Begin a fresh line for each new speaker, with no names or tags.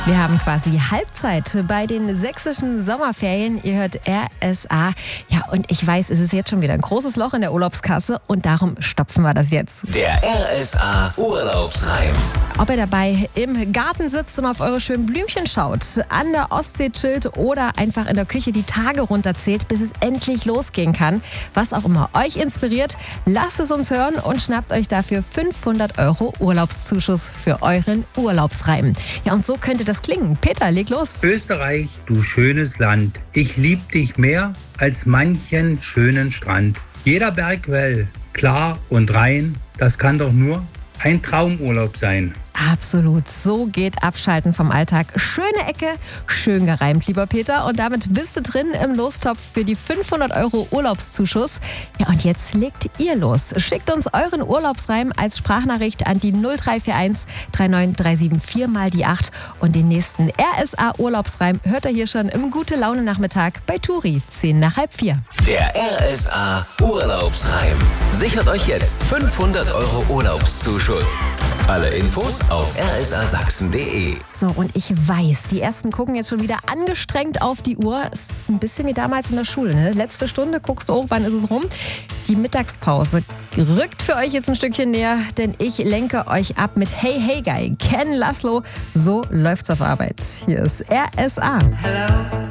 Wir haben quasi Halbzeit bei den sächsischen Sommerferien. Ihr hört RSA. Ja, und ich weiß, es ist jetzt schon wieder ein großes Loch in der Urlaubskasse und darum stopfen wir das jetzt.
Der RSA Urlaubsreim.
Ob ihr dabei im Garten sitzt und auf eure schönen Blümchen schaut, an der Ostsee chillt oder einfach in der Küche die Tage runterzählt, bis es endlich losgehen kann. Was auch immer euch inspiriert, lasst es uns hören und schnappt euch dafür 500 € Urlaubszuschuss für euren Urlaubsreim. Ja, und so könnte das klingen. Peter, leg los.
Österreich, du schönes Land, ich lieb dich mehr als manchen schönen Strand. Jeder Bergquell, klar und rein, das kann doch nur ein Traumurlaub sein.
Absolut, so geht Abschalten vom Alltag. Schöne Ecke, schön gereimt, lieber Peter. Und damit bist du drin im Lostopf für die 500 € Urlaubszuschuss. Ja, und jetzt legt ihr los. Schickt uns euren Urlaubsreim als Sprachnachricht an die 0341 3937 mal die 8. Und den nächsten RSA Urlaubsreim hört ihr hier schon im Gute-Laune-Nachmittag bei Turi, 3:10
Der RSA Urlaubsreim. Sichert euch jetzt 500 € Urlaubszuschuss. Alle Infos auf rsasachsen.de.
So, und ich weiß, die Ersten gucken jetzt schon wieder angestrengt auf die Uhr. Es ist ein bisschen wie damals in der Schule, ne? Letzte Stunde, guckst du, wann ist es rum? Die Mittagspause rückt für euch jetzt ein Stückchen näher, denn ich lenke euch ab mit Hey Hey Guy, Ken Laszlo. So läuft's auf Arbeit. Hier ist RSA.
Hello.